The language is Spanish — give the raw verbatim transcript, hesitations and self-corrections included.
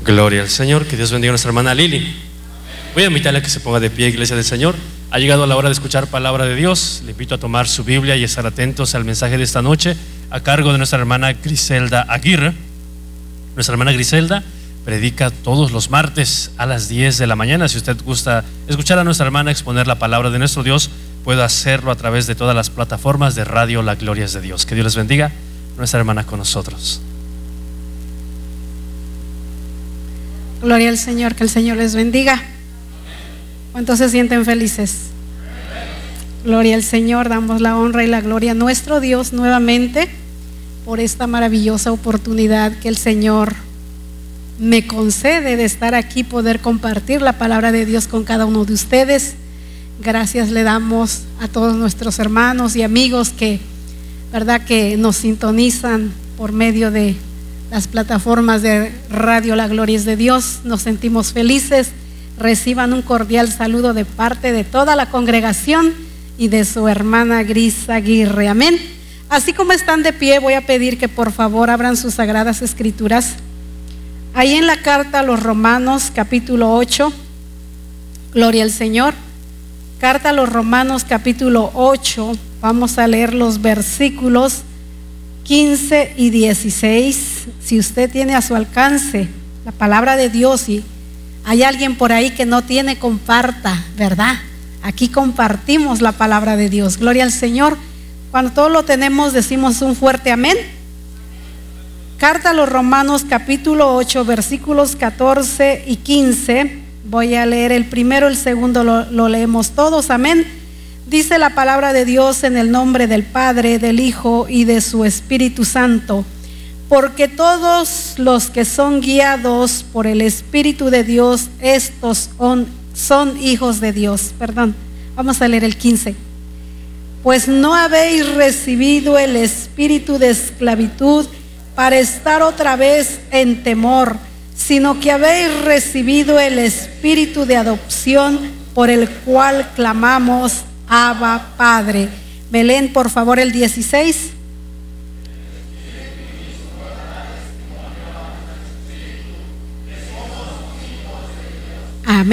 Gloria al Señor. Que Dios bendiga a nuestra hermana Lili. Voy a invitarle a que se ponga de pie, Iglesia del Señor. Ha llegado la hora de escuchar palabra de Dios. Le invito a tomar su Biblia y estar atentos al mensaje de esta noche a cargo de nuestra hermana Griselda Aguirre. Nuestra hermana Griselda predica todos los martes a las diez de la mañana. Si usted gusta escuchar a nuestra hermana exponer la palabra de nuestro Dios, puede hacerlo a través de todas las plataformas de radio La Gloria es de Dios. Que Dios les bendiga. Nuestra hermana con nosotros. Gloria al Señor, que el Señor les bendiga. ¿Cuántos se sienten felices? Gloria al Señor, damos la honra y la gloria a nuestro Dios nuevamente por esta maravillosa oportunidad que el Señor me concede de estar aquí, poder compartir la palabra de Dios con cada uno de ustedes. Gracias le damos a todos nuestros hermanos y amigos que, verdad, que nos sintonizan por medio de las plataformas de Radio La Gloria es de Dios. Nos sentimos felices. Reciban un cordial saludo de parte de toda la congregación y de su hermana Gris Aguirre. Amén. Así como están de pie, voy a pedir que por favor abran sus sagradas escrituras. Ahí en la carta a los Romanos, capítulo ocho. Gloria al Señor. Carta a los Romanos, capítulo ocho. Vamos a leer los versículos quince y dieciséis. Si usted tiene a su alcance la palabra de Dios y hay alguien por ahí que no tiene, comparta, ¿verdad? Aquí compartimos la palabra de Dios. Gloria al Señor. Cuando todos lo tenemos, decimos un fuerte amén. Carta a los Romanos, capítulo ocho, versículos catorce y quince. Voy a leer el primero, el segundo lo, lo leemos todos, amén. Dice la palabra de Dios en el nombre del Padre, del Hijo y de su Espíritu Santo. Porque todos los que son guiados por el Espíritu de Dios, estos son, son hijos de Dios. Perdón, vamos a leer el quince. Pues no habéis recibido el espíritu de esclavitud para estar otra vez en temor, sino que habéis recibido el espíritu de adopción por el cual clamamos Abba, Padre. ¿Me leen por favor el dieciséis?